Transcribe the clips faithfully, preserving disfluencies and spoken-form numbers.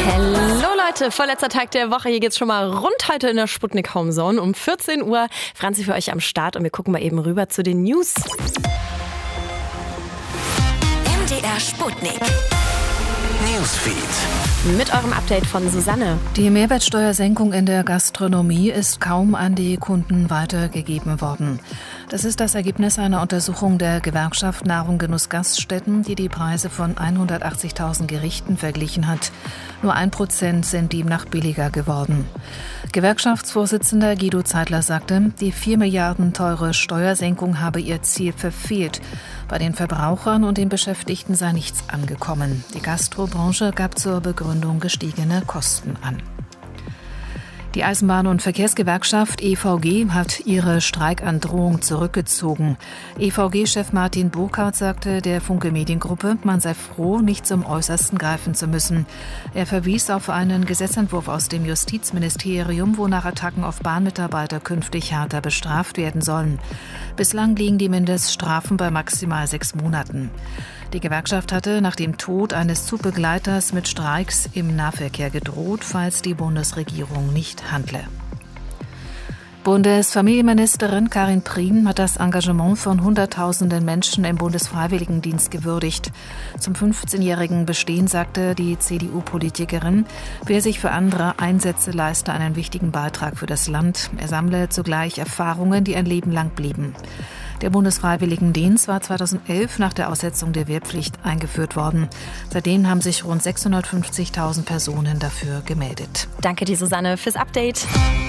Hallo Leute, vorletzter Tag der Woche. Hier geht's schon mal rund heute in der Sputnik Homezone. Um vierzehn Uhr Franzi für euch am Start und wir gucken mal eben rüber zu den News. M D R Sputnik Newsfeed. Mit eurem Update von Susanne. Die Mehrwertsteuersenkung in der Gastronomie ist kaum an die Kunden weitergegeben worden. Das ist das Ergebnis einer Untersuchung der Gewerkschaft Nahrung Genuss Gaststätten, die die Preise von hundertachtzigtausend Gerichten verglichen hat. Nur ein Prozent sind demnach billiger geworden. Gewerkschaftsvorsitzender Guido Zeitler sagte, die vier Milliarden teure Steuersenkung habe ihr Ziel verfehlt. Bei den Verbrauchern und den Beschäftigten sei nichts angekommen. Die Gastrobranche gab zur Begründung gestiegene Kosten an. Die Eisenbahn- und Verkehrsgewerkschaft E V G hat ihre Streikandrohung zurückgezogen. E V G-Chef Martin Burkhardt sagte der Funke Mediengruppe, man sei froh, nicht zum Äußersten greifen zu müssen. Er verwies auf einen Gesetzentwurf aus dem Justizministerium, wonach Attacken auf Bahnmitarbeiter künftig härter bestraft werden sollen. Bislang liegen die Mindeststrafen bei maximal sechs Monaten. Die Gewerkschaft hatte nach dem Tod eines Zugbegleiters mit Streiks im Nahverkehr gedroht, falls die Bundesregierung nicht handle. Bundesfamilienministerin Karin Prien hat das Engagement von Hunderttausenden Menschen im Bundesfreiwilligendienst gewürdigt. Zum fünfzehnjährigen Bestehen sagte die C D U-Politikerin, wer sich für andere einsetze, leiste einen wichtigen Beitrag für das Land. Er sammle zugleich Erfahrungen, die ein Leben lang blieben. Der Bundesfreiwilligendienst war zweitausendelf nach der Aussetzung der Wehrpflicht eingeführt worden. Seitdem haben sich rund sechshundertfünfzigtausend Personen dafür gemeldet. Danke dir, Susanne, fürs Update.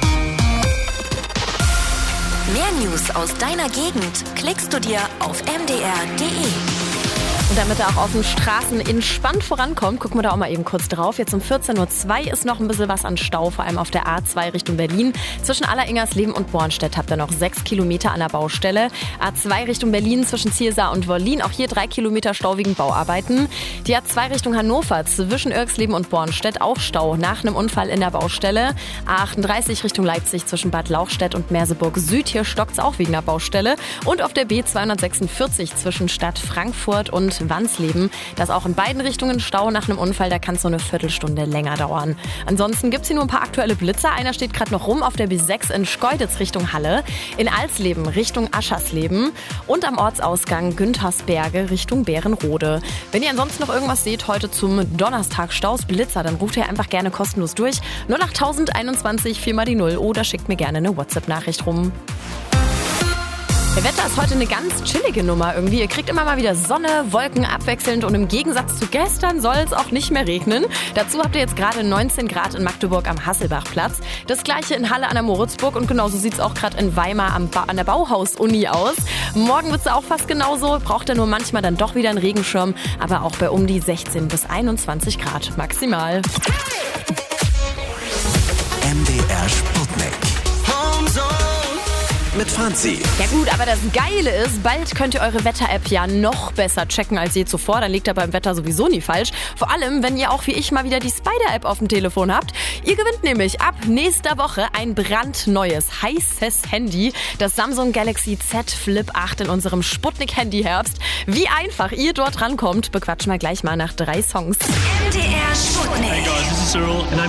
Mehr News aus deiner Gegend klickst du dir auf m d r punkt d e. Und damit er auch auf den Straßen entspannt vorankommt, gucken wir da auch mal eben kurz drauf. Jetzt um vierzehn Uhr zwei ist noch ein bisschen was an Stau, vor allem auf der A zwei Richtung Berlin. Zwischen Alleringersleben und Bornstedt habt ihr noch sechs Kilometer an der Baustelle. A zwei Richtung Berlin zwischen Zielsar und Wollin, auch hier drei Kilometer Stau wegen Bauarbeiten. Die A zwei Richtung Hannover zwischen Irxleben und Bornstedt auch Stau nach einem Unfall in der Baustelle. A achtunddreißig Richtung Leipzig zwischen Bad Lauchstädt und Merseburg Süd, hier stockt's auch wegen der Baustelle. Und auf der B zweihundertsechsundvierzig zwischen Stadt Frankfurt und Wansleben. Da ist auch in beiden Richtungen Stau nach einem Unfall, da kann es so eine Viertelstunde länger dauern. Ansonsten gibt es hier nur ein paar aktuelle Blitzer. Einer steht gerade noch rum auf der B sechs in Schkeuditz Richtung Halle, in Alsleben Richtung Aschersleben und am Ortsausgang Günthersberge Richtung Bärenrode. Wenn ihr ansonsten noch irgendwas seht heute zum Donnerstag Staus, Blitzer, dann ruft ihr einfach gerne kostenlos durch. null acht einundzwanzig vier mal die null oder schickt mir gerne eine WhatsApp-Nachricht rum. Der Wetter ist heute eine ganz chillige Nummer irgendwie. Ihr kriegt immer mal wieder Sonne, Wolken abwechselnd und im Gegensatz zu gestern soll es auch nicht mehr regnen. Dazu habt ihr jetzt gerade neunzehn Grad in Magdeburg am Hasselbachplatz. Das gleiche in Halle an der Moritzburg und genauso sieht es auch gerade in Weimar am ba- an der Bauhaus-Uni aus. Morgen wird es auch fast genauso, braucht ihr nur manchmal dann doch wieder einen Regenschirm, aber auch bei um die sechzehn bis einundzwanzig Grad maximal. M D R Sputnik Homezone mit Franzi. Ja gut, aber das Geile ist, bald könnt ihr eure Wetter-App ja noch besser checken als je zuvor. Dann liegt ihr beim Wetter sowieso nie falsch. Vor allem, wenn ihr auch wie ich mal wieder die Spider-App auf dem Telefon habt. Ihr gewinnt nämlich ab nächster Woche ein brandneues, heißes Handy. Das Samsung Galaxy Z Flip acht in unserem Sputnik-Handy-Herbst. Wie einfach ihr dort rankommt, bequatschen wir gleich mal nach drei Songs. M D R Sputnik. Hey guys, this is Cyril and I'm